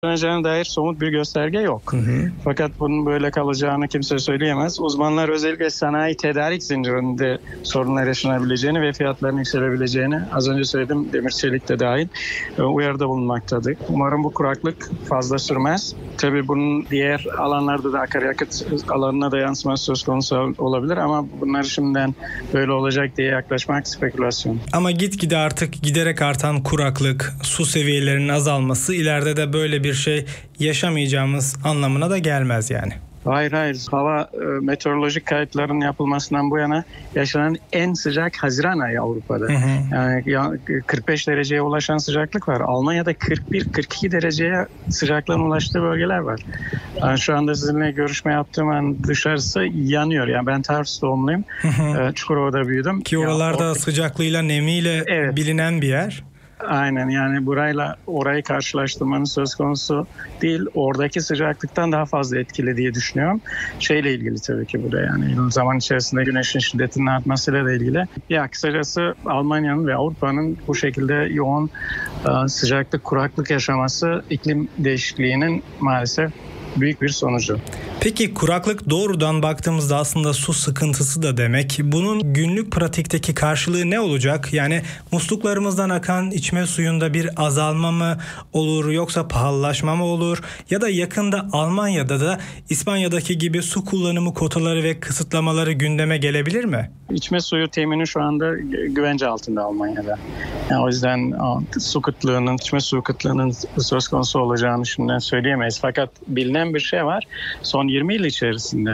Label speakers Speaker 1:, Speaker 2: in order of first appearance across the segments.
Speaker 1: yaşanacağına dair somut bir gösterge yok. Fakat bunun böyle kalacağını kimse söyleyemez. Uzmanlar özellikle sanayi tedarik zincirinde sorunlar yaşanabileceğini ve fiyatların yükselebileceğini, az önce söyledim, demir çelik de dahil, uyarıda bulunmaktadır. Umarım bu kuraklık fazla sürmez. Tabii bunun diğer alanlarda da akaryakıt alanına da yansıması söz konusu olabilir ama bunlar şimdiden böyle olacak diye yaklaşmak spekülasyon.
Speaker 2: Ama gitgide artık giderek artan kuraklık, su seviyelerinin azalması ileride de böyle bir şey yaşamayacağımız anlamına da gelmez yani.
Speaker 1: Hayır. Hava meteorolojik kayıtların yapılmasından bu yana yaşanan en sıcak Haziran ayı Avrupa'da. Yani 45 dereceye ulaşan sıcaklık var. Almanya'da 41-42 dereceye sıcaklığın ulaştığı bölgeler var. Yani şu anda sizinle görüşme yaptığım an dışarısı yanıyor. Yani ben Tarsus doğumluyum. Çukurova'da büyüdüm.
Speaker 2: Ki oralarda sıcaklığıyla, nemiyle bilinen bir yer.
Speaker 1: Aynen, yani burayla orayı karşılaştırmanın söz konusu değil. Oradaki sıcaklıktan daha fazla etkili diye düşünüyorum. Şeyle ilgili tabii ki bu da, yani zaman içerisinde güneşin şiddetinin artmasıyla da ilgili. Ya kısacası Almanya'nın ve Avrupa'nın bu şekilde yoğun sıcaklık, kuraklık yaşaması iklim değişikliğinin maalesef büyük bir sonucu.
Speaker 2: Peki kuraklık doğrudan baktığımızda aslında su sıkıntısı da demek. Bunun günlük pratikteki karşılığı ne olacak? Yani musluklarımızdan akan içme suyunda bir azalma mı olur, yoksa pahalılaşma mı olur? Ya da yakında Almanya'da da İspanya'daki gibi su kullanımı kotaları ve kısıtlamaları gündeme gelebilir mi?
Speaker 1: İçme suyu temini şu anda güvence altında Almanya'da. Yani o yüzden su kıtlığının, içme suyu kıtlığının söz konusu olacağını şimdiden söyleyemeyiz. Fakat bilinen bir şey var. Son 20 yıl içerisinde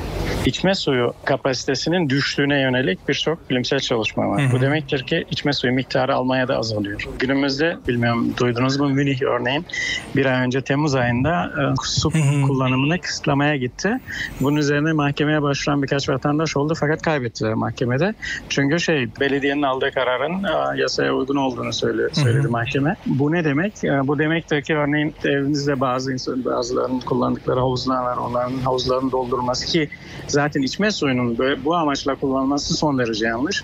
Speaker 1: içme suyu kapasitesinin düştüğüne yönelik birçok bilimsel çalışma var. Bu demektir ki içme suyu miktarı Almanya'da azalıyor. Günümüzde, bilmiyorum duydunuz mu, Münih örneğin bir ay önce Temmuz ayında su kullanımını kısıtlamaya gitti. Bunun üzerine mahkemeye başvuran birkaç vatandaş oldu fakat kaybettiler mahkemede. Çünkü belediyenin aldığı kararın yasaya uygun olduğunu söyledi mahkeme. Bu ne demek? Bu demektir ki örneğin evinizde bazılarının kullandıkları havuzlar var. Onların havuzlarını doldurması, ki zaten içme suyunun bu amaçla kullanılması son derece yanlış.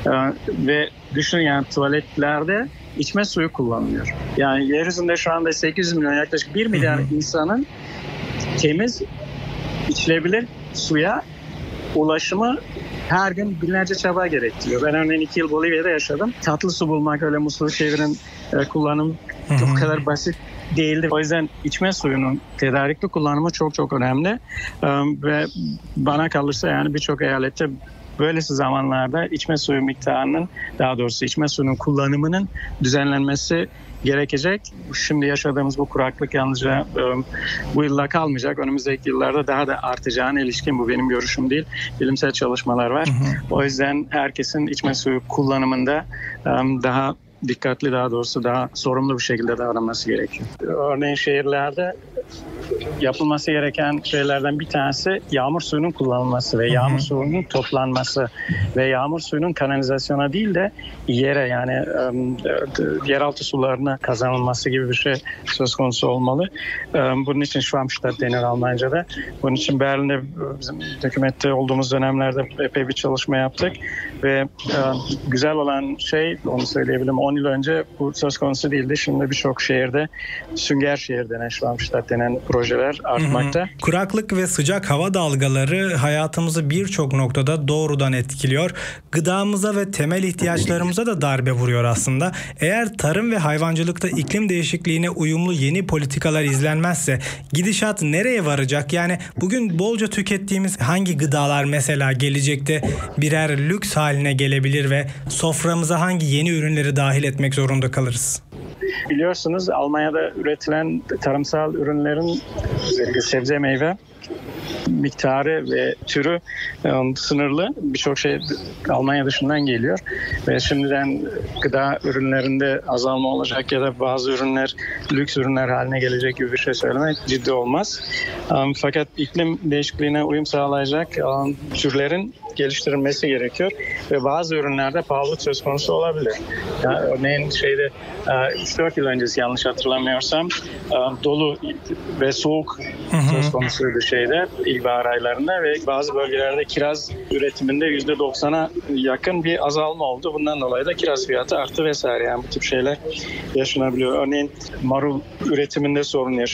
Speaker 1: Ve düşünün, yani tuvaletlerde içme suyu kullanılıyor. Yani yeryüzünde şu anda 800 milyon, yaklaşık 1 milyar insanın temiz, içilebilir suya ulaşımı her gün binlerce çaba gerektiriyor. Ben örneğin 2 yıl Bolivya'da yaşadım. Tatlı su bulmak, öyle musluğu çevirin kullanım çok kadar basit değildi. O yüzden içme suyunun tedarikli kullanımı çok çok önemli. Ve bana kalırsa yani birçok eyalette böylesi zamanlarda içme suyu miktarının, daha doğrusu içme suyunun kullanımının düzenlenmesi gerekecek. Şimdi yaşadığımız bu kuraklık yalnızca bu yılla kalmayacak. Önümüzdeki yıllarda daha da artacağına ilişkin, bu benim görüşüm değil, bilimsel çalışmalar var. O yüzden herkesin içme suyu kullanımında daha dikkatli, daha doğrusu daha sorumlu bir şekilde davranması gerekiyor. Örneğin şehirlerde yapılması gereken şeylerden bir tanesi yağmur suyunun kullanılması ve yağmur suyunun toplanması ve yağmur suyunun kanalizasyona değil de yere, yani yeraltı sularına kazanılması gibi bir şey söz konusu olmalı. Bunun için Schwammstadt denir Almanca'da. Bunun için Berlin'de bizim hükümette olduğumuz dönemlerde epey bir çalışma yaptık ve güzel olan şey, onu söyleyebilirim, 10 yıl önce bu söz konusu değildi. Şimdi birçok şehirde sünger şehir denen, Schwammstadt denen projeler artmakta.
Speaker 2: Kuraklık ve sıcak hava dalgaları hayatımızı birçok noktada doğrudan etkiliyor. Gıdamıza ve temel ihtiyaçlarımıza da darbe vuruyor aslında. Eğer tarım ve hayvancılıkta iklim değişikliğine uyumlu yeni politikalar izlenmezse gidişat nereye varacak? Yani bugün bolca tükettiğimiz hangi gıdalar mesela gelecekte birer lüks haline gelebilir ve soframıza hangi yeni ürünleri dahil etmek zorunda kalırız?
Speaker 1: Biliyorsunuz Almanya'da üretilen tarımsal ürünlerin, özellikle sebze meyve miktarı ve türü sınırlı. Birçok şey Almanya dışından geliyor ve şimdiden gıda ürünlerinde azalma olacak ya da bazı ürünler lüks ürünler haline gelecek gibi bir şey söylemek ciddi olmaz. Fakat iklim değişikliğine uyum sağlayacak türlerin geliştirilmesi gerekiyor ve bazı ürünlerde pahalılık söz konusu olabilir. Yani örneğin 3-4 yıl öncesi, yanlış hatırlamıyorsam, dolu ve soğuk söz konusuydu ilkbahar aylarında ve bazı bölgelerde kiraz üretiminde %90'a yakın bir azalma oldu. Bundan dolayı da kiraz fiyatı arttı vesaire. Yani bu tip şeyler yaşanabiliyor. Örneğin marul üretiminde sorun yaşanıyor.